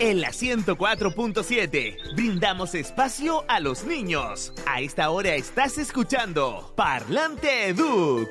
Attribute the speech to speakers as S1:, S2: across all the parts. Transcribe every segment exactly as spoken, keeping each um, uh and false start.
S1: En la ciento cuatro punto siete, brindamos espacio a los niños. A esta hora estás escuchando Parlante Educ.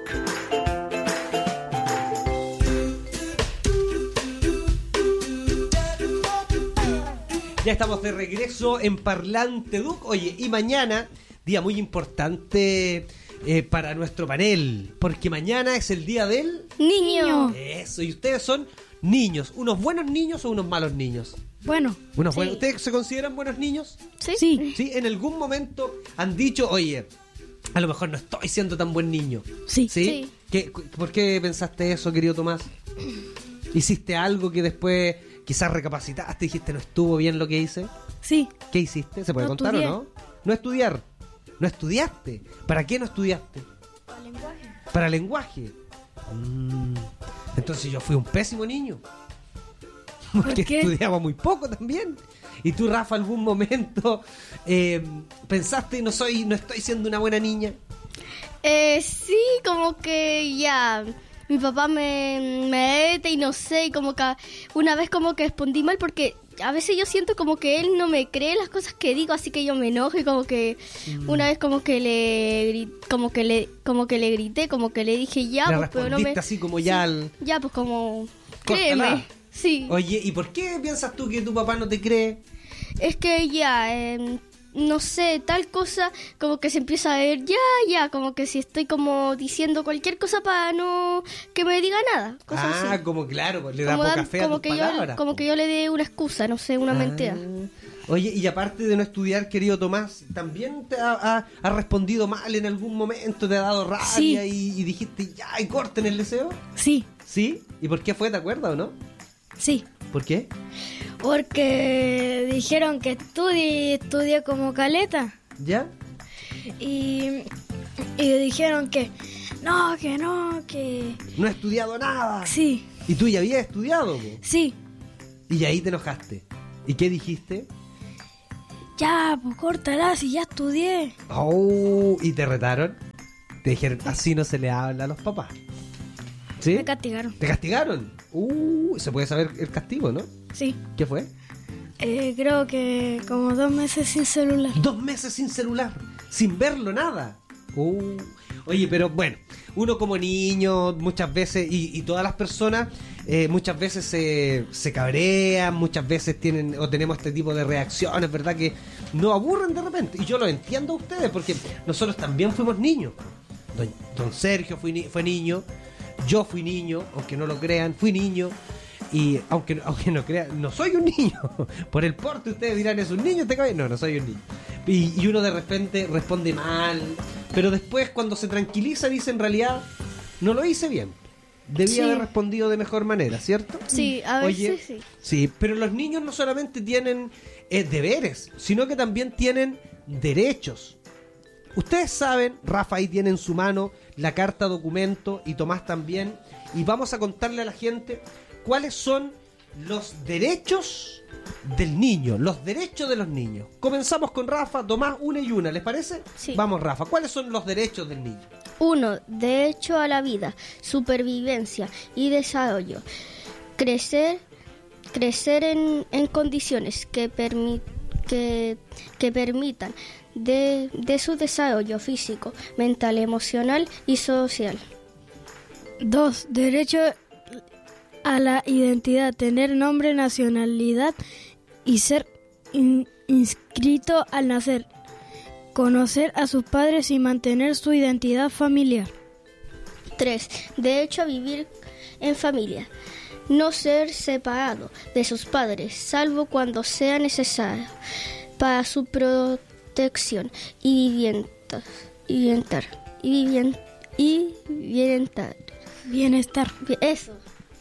S2: Ya estamos de regreso en Parlante Educ. Oye, y mañana, día muy importante eh, para nuestro panel, porque mañana es el día del...
S3: Niño.
S2: Eso, y ustedes son niños. ¿Unos buenos niños o unos malos niños?
S3: Bueno.
S2: Unos
S3: Sí.
S2: buenos. ¿Ustedes se consideran buenos niños?
S3: Sí. Sí.
S2: Sí, en algún momento han dicho, oye, a lo mejor no estoy siendo tan buen niño.
S3: Sí.
S2: ¿Sí?
S3: Sí.
S2: ¿Qué, ¿Por qué pensaste eso, querido Tomás? ¿Hiciste algo que después quizás recapacitaste y dijiste no estuvo bien lo que hice?
S3: Sí.
S2: ¿Qué hiciste? ¿Se puede
S3: No
S2: contar
S3: estudié.
S2: o no? No estudiar. No estudiaste. ¿Para qué no estudiaste?
S3: Para lenguaje.
S2: Para lenguaje. Mm, Entonces yo fui un pésimo niño. Porque
S3: qué?
S2: estudiaba muy poco también. Y tú, Rafa, algún momento eh, pensaste no soy, no estoy siendo una buena niña.
S4: Eh, sí, como que ya mi papá me, me ete y no sé, y como que una vez como que respondí mal porque a veces yo siento como que él no me cree las cosas que digo, así que yo me enojo y como que
S2: Mm.
S4: una vez como que le gri- como que le como que le grité, como que le dije ya,
S2: Le
S4: pues, pero no
S2: respondiste
S4: me
S2: así como ya al...
S4: ya pues como
S2: Córtala.
S4: créeme. Sí.
S2: Oye, ¿y por qué piensas tú que tu papá no te cree?
S4: Es que ya, eh, no sé, tal cosa, como que se empieza a ver, ya, ya, como que si estoy como diciendo cualquier cosa para no que me diga nada, cosas
S2: Ah,
S4: así.
S2: como claro, pues, le da
S4: Como,
S2: poca
S4: dan-
S2: fe a
S4: como
S2: tus
S4: que
S2: palabras.
S4: yo, como
S2: po.
S4: que yo le dé una excusa, no sé, una
S2: Ah.
S4: mentira.
S2: Oye, y aparte de no estudiar, querido Tomás, ¿también te ha, ha- ha respondido mal en algún momento? ¿Te ha dado rabia
S3: Sí.
S2: y, y dijiste ya, y corten el deseo?
S3: Sí.
S2: ¿Sí? ¿Y por qué fue? ¿Te acuerdas o no?
S3: Sí.
S2: ¿Por qué?
S3: Porque dijeron que estudie, estudie como caleta.
S2: ¿Ya?
S3: Y, y dijeron que no, que no, que
S2: No he estudiado nada.
S3: sí,
S2: Y tú ya habías estudiado, po.
S3: sí.
S2: Y ahí te enojaste. ¿Y qué dijiste?
S3: Ya, pues córtala, si ya estudié.
S2: Oh, ¿y te retaron? Te dijeron, así no se le habla a los papás. ¿Sí?
S3: Me castigaron.
S2: ¿Te castigaron? Uh, se puede saber el castigo, ¿no?
S3: Sí.
S2: ¿Qué fue?
S3: Eh, creo que como dos meses sin celular.
S2: Dos meses sin celular, sin verlo nada. Uh, oye, pero bueno, uno como niño muchas veces, y, y todas las personas eh, muchas veces se, se cabrean, muchas veces tienen o tenemos este tipo de reacciones, ¿verdad? Que nos aburren de repente. Y yo lo entiendo a ustedes, porque nosotros también fuimos niños. Don, don Sergio fue, ni- fue niño, yo fui niño, aunque no lo crean, fui niño. Y aunque, aunque no crean, no soy un niño. Por el porte ustedes dirán, ¿es un niño este caballero? No, no soy un niño. Y, y uno de repente responde mal. Pero después cuando se tranquiliza dice, en realidad, no lo hice bien. Debía
S4: Sí.
S2: haber respondido de mejor manera, ¿cierto?
S4: Sí, a
S2: Oye,
S4: veces sí.
S2: Sí, pero los niños no solamente tienen eh, deberes, sino que también tienen derechos. Ustedes saben, Rafa ahí tiene en su mano la carta documento y Tomás también, y vamos a contarle a la gente cuáles son los derechos del niño, los derechos de los niños. Comenzamos con Rafa, Tomás, una y una, ¿les parece?
S4: Sí.
S2: Vamos, Rafa, ¿cuáles son los derechos del niño?
S4: Uno, derecho a la vida, supervivencia y desarrollo. Crecer, crecer en, en condiciones que, permi- que, que permitan de, de su desarrollo físico, mental, emocional y social.
S3: Dos, derecho a la identidad, tener nombre, nacionalidad y ser in- inscrito al nacer. Conocer a sus padres y mantener su identidad familiar.
S4: Tres, derecho a vivir en familia. No ser separado de sus padres, salvo cuando sea necesario, para su protección y vivienda, y bienestar. Y, vivien- y bienestar.
S3: Bienestar.
S4: Eso.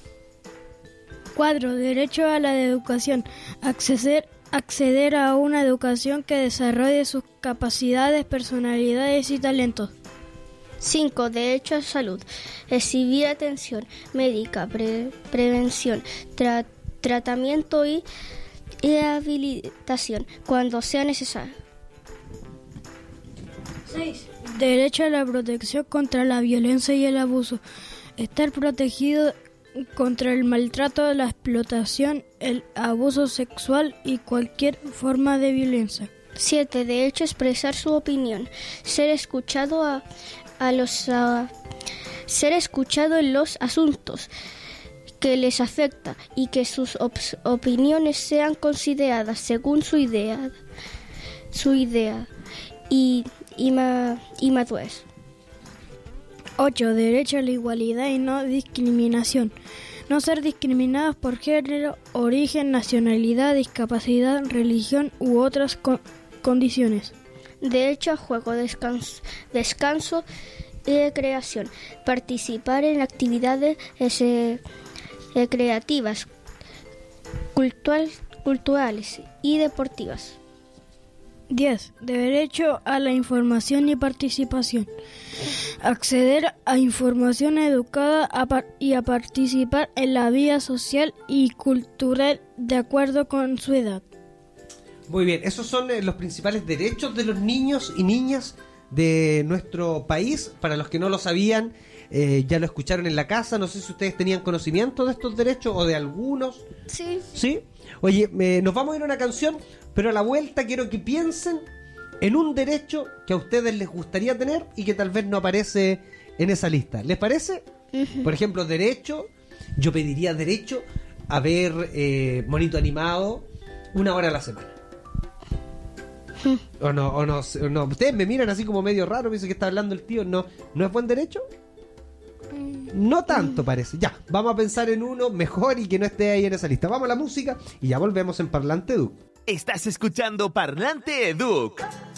S3: Cuatro, derecho a la educación. Acceder, acceder a una educación que desarrolle sus capacidades, personalidades y talentos.
S4: Cinco, derecho a salud. Recibir atención médica, pre- prevención, tra- tratamiento y rehabilitación cuando sea necesario.
S3: Seis, derecho a la protección contra la violencia y el abuso. Estar protegido contra el maltrato, la explotación, el abuso sexual y cualquier forma de violencia.
S4: siete. Derecho a expresar su opinión. Ser escuchado a, a los a, ser escuchado en los asuntos que les afecta y que sus op- opiniones sean consideradas según su idea, su idea y, y, ma- y madurez.
S3: ocho. Derecho a la igualdad y no discriminación. No ser discriminados por género, origen, nacionalidad, discapacidad, religión u otras co- condiciones.
S4: Derecho a juego, descanso, descanso y recreación. Participar en actividades ese, recreativas, cultural, culturales y deportivas.
S3: diez. Derecho a la información y participación. Acceder a información educada a par- y a participar en la vida social y cultural de acuerdo con su edad.
S2: Muy bien, esos son eh, los principales derechos de los niños y niñas de nuestro país. Para los que no lo sabían, eh, ya lo escucharon en la casa. No sé si ustedes tenían conocimiento de estos derechos o de algunos.
S4: Sí.
S2: ¿Sí? Oye, eh, nos vamos a ir a una canción, pero a la vuelta quiero que piensen en un derecho que a ustedes les gustaría tener y que tal vez no aparece en esa lista. ¿Les parece?
S4: Uh-huh.
S2: Por ejemplo, derecho, yo pediría derecho a ver eh, monito animado una hora a la semana. O no, o no, o no, ustedes me miran así como medio raro, me dicen que está hablando el tío. ¿No, no es buen derecho? No tanto parece. Ya, vamos a pensar en uno mejor y que no esté ahí en esa lista. Vamos a la música y ya volvemos en Parlante Edu.
S1: Estás escuchando Parlante Educ.